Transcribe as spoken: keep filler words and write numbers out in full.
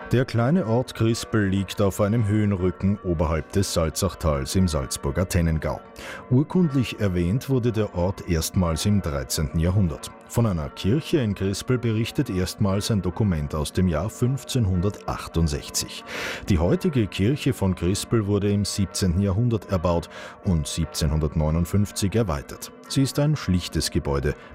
Der kleine Ort Crispel liegt auf einem Höhenrücken oberhalb des Salzachtals im Salzburger Tennengau. Urkundlich erwähnt wurde der Ort erstmals im dreizehnten Jahrhundert. Von einer Kirche in Crispel berichtet erstmals ein Dokument aus dem Jahr fünfzehnhundertachtundsechzig. Die heutige Kirche von Crispel wurde im siebzehnten Jahrhundert erbaut und siebzehnhundertneunundfünfzig erweitert. Sie ist ein schlichtes Gebäude